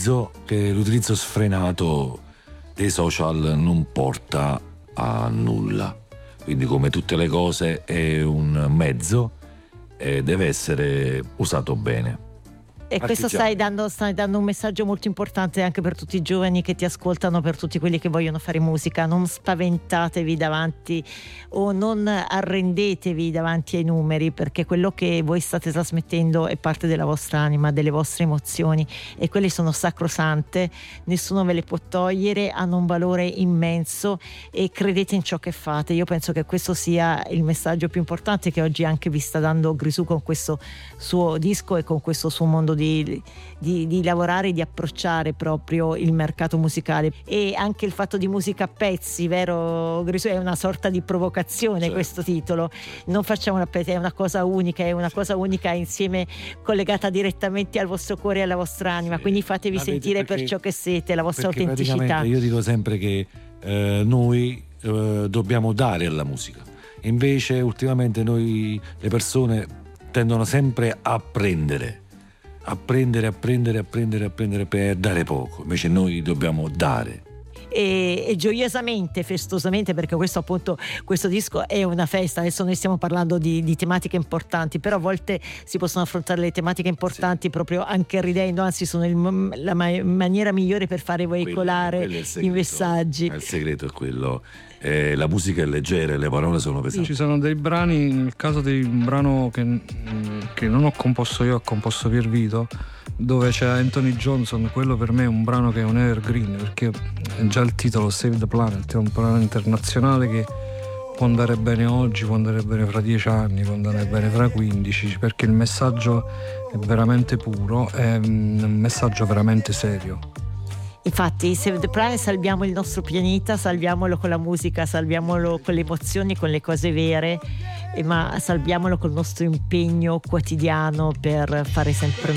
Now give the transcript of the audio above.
che l'utilizzo sfrenato dei social non porta a nulla. Quindi, come tutte le cose, è un mezzo e deve essere usato bene. E questo stai dando un messaggio molto importante anche per tutti i giovani che ti ascoltano, per tutti quelli che vogliono fare musica. Non spaventatevi davanti o non arrendetevi davanti ai numeri, perché quello che voi state trasmettendo è parte della vostra anima, delle vostre emozioni, e quelle sono sacrosante, nessuno ve le può togliere, hanno un valore immenso, e credete in ciò che fate. Io penso che questo sia il messaggio più importante che oggi anche vi sta dando Grisù con questo suo disco e con questo suo mondo di lavorare, di approcciare proprio il mercato musicale. E anche il fatto di musica a pezzi, vero Grisù? È una sorta di provocazione, certo. Questo titolo, non facciamo una pezzi, è una cosa unica, cosa unica insieme, collegata direttamente al vostro cuore e alla vostra anima, sì. Quindi fatevi sentire per ciò che siete, la vostra autenticità. Io dico sempre che noi dobbiamo dare alla musica, invece ultimamente noi, le persone, tendono sempre a prendere per dare poco, invece noi dobbiamo dare. E gioiosamente, festosamente, perché questo disco è una festa. Adesso noi stiamo parlando di tematiche importanti, però a volte si possono affrontare le tematiche importanti, sì, proprio anche ridendo, anzi sono la maniera migliore per fare veicolare i messaggi. Il segreto è quello. La musica è leggera e le parole sono pesanti. Ci sono dei brani, nel caso di un brano che non ho composto io, ho composto Pier Vito, dove c'è Anthony Johnson. Quello per me è un brano che è un evergreen, perché già il titolo Save the Planet è un brano internazionale che può andare bene oggi, può andare bene fra 10 anni, può andare bene fra 15, perché il messaggio è veramente puro, è un messaggio veramente serio. Infatti Save the Planet, salviamo il nostro pianeta, salviamolo con la musica, salviamolo con le emozioni, con le cose vere, ma salviamolo col nostro impegno quotidiano per fare sempre